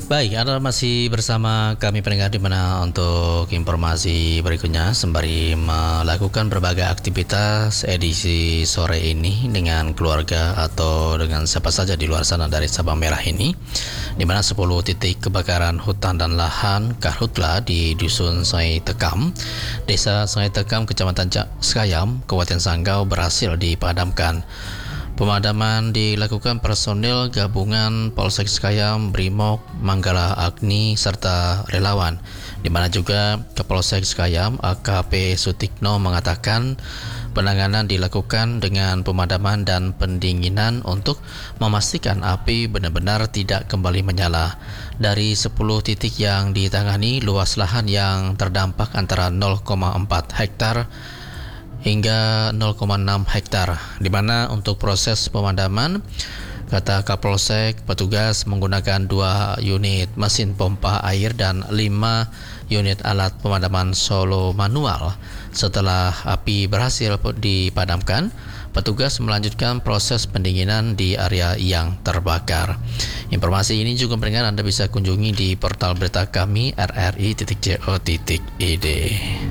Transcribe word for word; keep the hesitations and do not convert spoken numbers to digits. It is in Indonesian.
Baik, Anda masih bersama kami pendengar di mana untuk informasi berikutnya sembari melakukan berbagai aktivitas edisi sore ini dengan keluarga atau dengan siapa saja di luar sana dari Sabang Merah ini, di mana sepuluh titik kebakaran hutan dan lahan karhutla di Dusun Sungai Tekam, Desa Sungai Tekam, Kecamatan Sekayam, Kabupaten Sanggau berhasil dipadamkan. Pemadaman dilakukan personil gabungan Polsek Sekayam, Brimob, Manggala Agni, serta relawan, di mana juga Kapolsek Sekayam A K P Sutikno mengatakan penanganan dilakukan dengan pemadaman dan pendinginan untuk memastikan api benar-benar tidak kembali menyala. Dari sepuluh titik yang ditangani, luas lahan yang terdampak antara nol koma empat hektar hingga nol koma enam hektar, di mana untuk proses pemadaman, kata Kapolsek, petugas menggunakan dua unit mesin pompa air dan lima unit alat pemadaman solo manual. Setelah api berhasil dipadamkan, petugas melanjutkan proses pendinginan di area yang terbakar. Informasi ini juga pendengar Anda bisa kunjungi di portal berita kami r r i titik co titik i d.